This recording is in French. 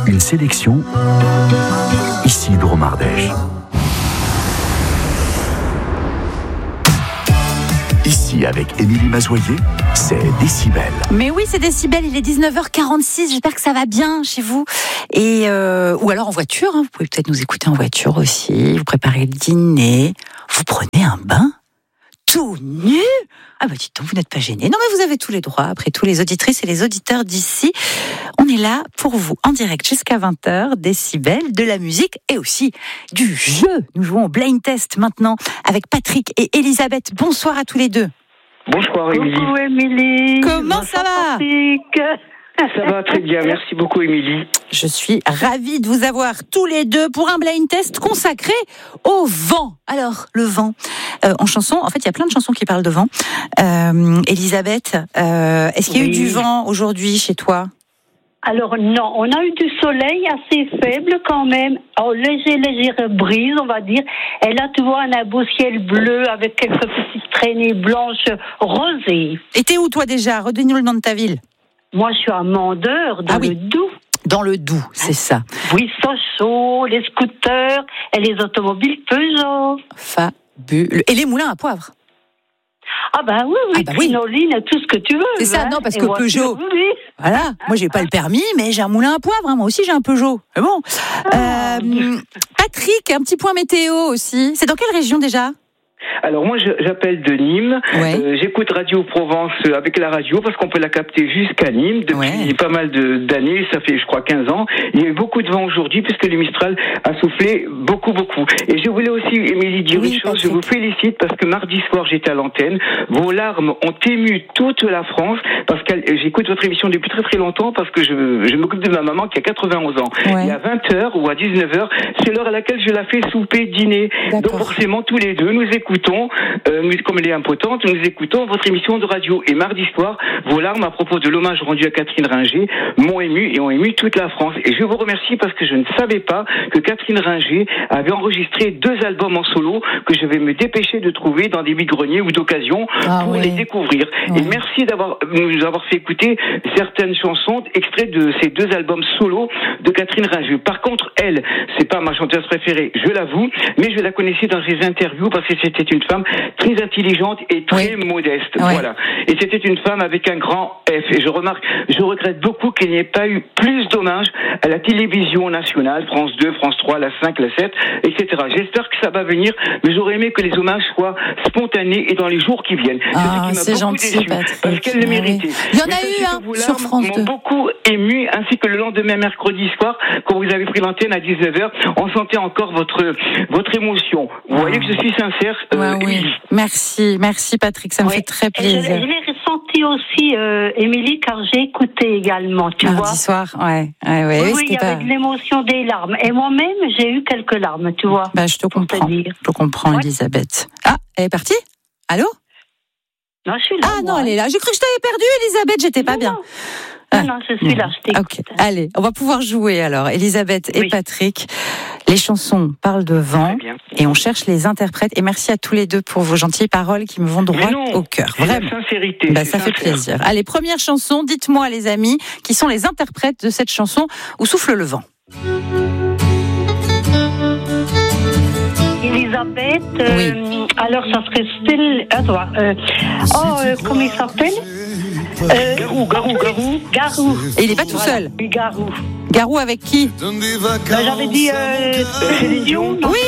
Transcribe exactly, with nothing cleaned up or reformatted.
Une sélection Isidro Mardèche. Ici, avec Émilie Mazoyer, c'est Décibel. Mais oui, c'est Décibel, il est dix-neuf heures quarante-six, j'espère que ça va bien chez vous. Et euh, ou alors en voiture, hein. Vous pouvez peut-être nous écouter en voiture aussi, vous préparez le dîner, vous prenez un bain tout nu. Ah bah dites donc, vous n'êtes pas gênés. Non mais vous avez tous les droits, après tous les auditrices et les auditeurs d'ici. On est là pour vous, en direct jusqu'à vingt heures, Décibel, de la musique et aussi du jeu. Nous jouons au blind test maintenant avec Patrick et Elisabeth. Bonsoir à tous les deux. Bonsoir Émilie. Coucou Émilie. Comment ça va ? Patrick. Ça va très bien, merci beaucoup Émilie. Je suis ravie de vous avoir tous les deux pour un blind test consacré au vent. Alors, le vent, euh, en chanson, en fait, il y a plein de chansons qui parlent de vent. Euh, Elisabeth, euh, est-ce qu'il y a Oui. eu du vent aujourd'hui chez toi ? Alors non, on a eu du soleil assez faible quand même. Oh, léger, légère brise, on va dire. Et là, tu vois, on a un beau ciel bleu avec quelques petites traînées blanches rosées. Et t'es où toi déjà ? Redonne-nous le nom de ta ville. Moi, je suis à Mandeur, dans Ah oui. le Doubs. Dans le Doubs, c'est ça. Oui, Sochaux, les scooters et les automobiles Peugeot. Fabuleux. Et les moulins à poivre. Ah ben oui, oui, Ah bah oui. crinoline, tout ce que tu veux. C'est ça, hein. non, parce Et que voiture, Peugeot- Oui, oui. Voilà, moi j'ai pas le permis, mais j'ai un moulin à poivre. Hein. Moi aussi j'ai un Peugeot. Mais bon. Ah. Euh, Patrick, un petit point météo aussi. C'est dans quelle région déjà ? Alors moi je- j'appelle de Nîmes, Ouais. Euh, j'écoute Radio Provence euh, avec la radio parce qu'on peut la capter jusqu'à Nîmes depuis Ouais. pas mal de- d'années, ça fait je crois quinze ans. Il y a eu beaucoup de vent aujourd'hui puisque le Mistral a soufflé beaucoup beaucoup. Et je voulais aussi Émilie dire Oui, une chose, Patrick. je vous félicite parce que mardi soir j'étais à l'antenne, vos larmes ont ému toute la France parce que j'écoute votre émission depuis très très longtemps parce que je, je m'occupe de ma maman qui a quatre-vingt-onze ans. Ouais. Et à vingt heures ou à dix-neuf heures, c'est l'heure à laquelle je la fais souper, dîner. Donc D'accord. forcément tous les deux nous écoutons, euh, nous- comme elle est impotente, nous écoutons votre émission de radio. Et mardi soir, vos larmes à propos de l'hommage rendu à Catherine Ringer m'ont ému et ont ému toute la France. Et je vous remercie parce que je ne savais pas que Catherine Ringer avait enregistré deux albums en solo que je vais me dépêcher de trouver dans des vide-greniers ou d'occasion Ah pour ouais. les découvrir. Ouais. Et merci d'avoir nous avoir fait écouter certaines chansons extraits de ces deux albums solo de Catherine Ringer. Par contre, elle, c'est pas ma chanteuse préférée, je l'avoue, mais je la connaissais dans ses interviews parce que c'était une femme très intelligente et très Oui. modeste. Ouais. Voilà. Et c'était une femme avec un grand F. Et je remarque, je regrette beaucoup qu'il n'y ait pas eu plus d'hommages à la télévision nationale, France deux, France trois, la cinq, la sept, et cetera. J'espère que ça va venir, mais j'aurais aimé que les hommages soient spontanés et dans les jours qui viennent. Ah, ce qui m'a c'est beaucoup gentil, déçu, Patrick. parce qu'elle le Ah oui. méritait. Il y en Mais a sachez eu que un vos sur larmes France m'ont deux. beaucoup ému, ainsi que le lendemain mercredi soir, quand vous avez pris l'antenne à dix-neuf heures, on sentait encore votre votre émotion. Vous Ah. voyez que je suis sincère, euh, Ouais, oui. Émilie. Merci, merci Patrick, ça me Oui. fait très Et je, plaisir. je l'ai ressenti aussi, euh, Émilie, car j'ai écouté également, tu vois. Mardi soir, ouais, ouais, ouais, Oui, oui, oui, il y c'était avait pas. de l'émotion, des larmes. Et moi-même, j'ai eu quelques larmes, tu vois. Bah, je te pour te comprends. dire. Je te comprends, Ouais. Elisabeth. Ah, elle est partie ? Allô ? Non, je suis là. Ah non, moi. elle est là. J'ai cru que je t'avais perdue, Elisabeth. J'étais pas Non, bien. Non, Ah. non, je suis là, je Ok, t'écoute. allez, on va pouvoir jouer alors. Elisabeth et Oui. Patrick. Les chansons parlent de vent Très bien. et on cherche les interprètes. Et merci à tous les deux pour vos gentilles paroles qui me vont droit Mais non, au cœur. c'est Vraiment. la sincérité. Bah, c'est ça fait sincère. plaisir. Allez, première chanson. Dites-moi, les amis, qui sont les interprètes de cette chanson Où souffle le vent. Elisabeth, euh, alors ça serait style. Attends, euh, oh, euh, comment il s'appelle euh, Garou, Garou, Garou. Garou. Et il n'est pas tout seul. Oui, Garou. Garou avec qui ? Ben, j'avais dit euh, Céline Dion. non, Oui,